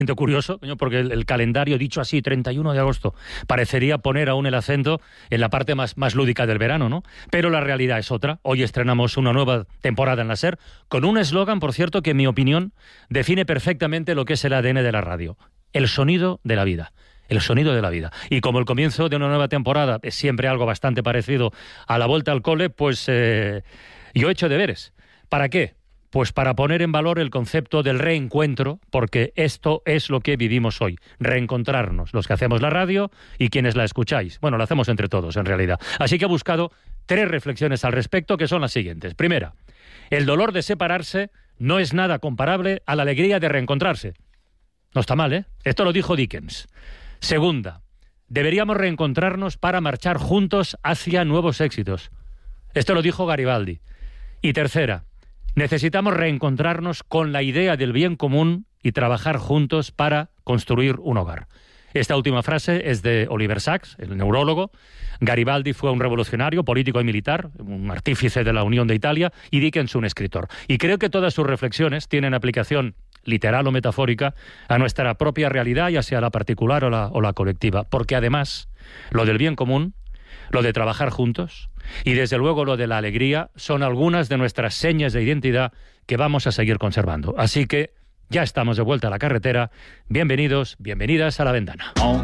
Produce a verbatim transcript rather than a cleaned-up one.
curioso, porque el, el calendario, dicho así, treinta y uno de agosto, parecería poner aún el acento en la parte más, más lúdica del verano, ¿no? Pero la realidad es otra. Hoy estrenamos una nueva temporada en la SER, con un eslogan, por cierto, que en mi opinión define perfectamente lo que es el A D N de la radio. El sonido de la vida. El sonido de la vida. Y como el comienzo de una nueva temporada es siempre algo bastante parecido a la vuelta al cole, pues eh, yo he hecho deberes. ¿Para qué? Pues para poner en valor el concepto del reencuentro, porque esto es lo que vivimos hoy, reencontrarnos, los que hacemos la radio y quienes la escucháis. Bueno, lo hacemos entre todos, en realidad. Así que he buscado tres reflexiones al respecto, que son las siguientes. Primera, el dolor de separarse no es nada comparable a la alegría de reencontrarse. No está mal, ¿eh? Esto lo dijo Dickens. Segunda, deberíamos reencontrarnos para marchar juntos hacia nuevos éxitos. Esto lo dijo Garibaldi. Y tercera, necesitamos reencontrarnos con la idea del bien común y trabajar juntos para construir un hogar. Esta última frase es de Oliver Sacks, el neurólogo. Garibaldi fue un revolucionario, político y militar, un artífice de la Unión de Italia, y Dickens un escritor. Y creo que todas sus reflexiones tienen aplicación literal o metafórica a nuestra propia realidad, ya sea la particular o la, o la colectiva. Porque además, lo del bien común, lo de trabajar juntos y desde luego lo de la alegría son algunas de nuestras señas de identidad que vamos a seguir conservando. Así que ya estamos de vuelta a la carretera. Bienvenidos, bienvenidas a La Ventana.